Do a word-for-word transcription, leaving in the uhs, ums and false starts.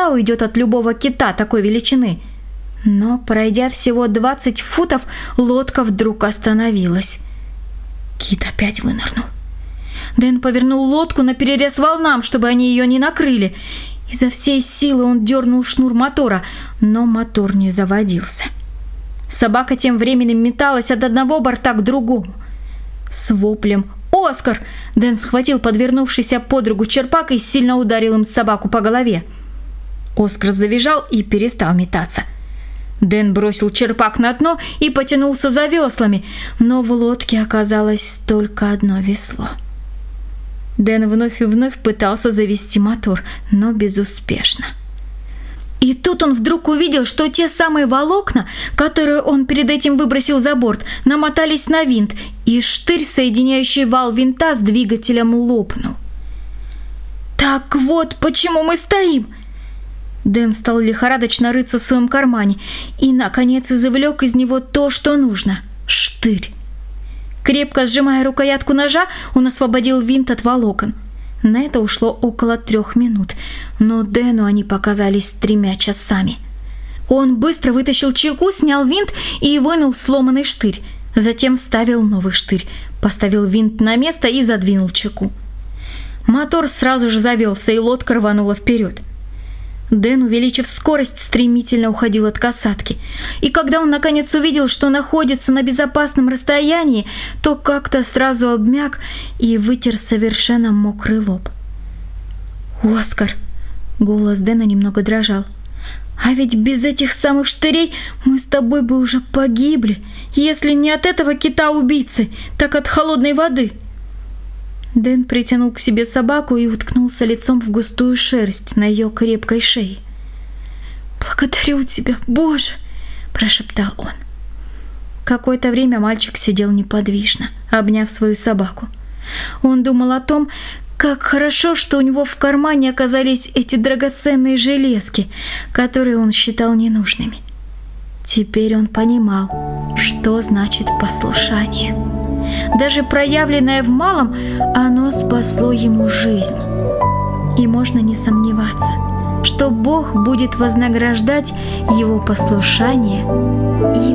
никуда уйдет от любого кита такой величины. Но, пройдя всего двадцать футов, лодка вдруг остановилась. Кит опять вынырнул. Дэн повернул лодку наперерез волнам, чтобы они ее не накрыли. Изо всей силы он дернул шнур мотора, но мотор не заводился. Собака тем временем металась от одного борта к другому. С воплем «Оскар!» Дэн схватил подвернувшийся под руку черпак и сильно ударил им собаку по голове. Оскар завизжал и перестал метаться. Дэн бросил черпак на дно и потянулся за веслами, но в лодке оказалось только одно весло. Дэн вновь и вновь пытался завести мотор, но безуспешно. И тут он вдруг увидел, что те самые волокна, которые он перед этим выбросил за борт, намотались на винт, и штырь, соединяющий вал винта с двигателем, лопнул. «Так вот, почему мы стоим!» Дэн стал лихорадочно рыться в своем кармане и, наконец, извлек из него то, что нужно – штырь. Крепко сжимая рукоятку ножа, он освободил винт от волокон. На это ушло около трех минут, но Дэну они показались тремя часами. Он быстро вытащил чеку, снял винт и вынул сломанный штырь. Затем вставил новый штырь, поставил винт на место и задвинул чеку. Мотор сразу же завелся, и лодка рванула вперед. Дэн, увеличив скорость, стремительно уходил от касатки. И когда он наконец увидел, что находится на безопасном расстоянии, то как-то сразу обмяк и вытер совершенно мокрый лоб. «Оскар!» — голос Дэна немного дрожал. «А ведь без этих самых штырей мы с тобой бы уже погибли, если не от этого кита-убийцы, так от холодной воды!» Дэн притянул к себе собаку и уткнулся лицом в густую шерсть на ее крепкой шее. «Благодарю тебя, Боже!» – прошептал он. Какое-то время мальчик сидел неподвижно, обняв свою собаку. Он думал о том, как хорошо, что у него в кармане оказались эти драгоценные железки, которые он считал ненужными. Теперь он понимал, что значит послушание. Даже проявленное в малом, оно спасло ему жизнь. И можно не сомневаться, что Бог будет вознаграждать его послушание и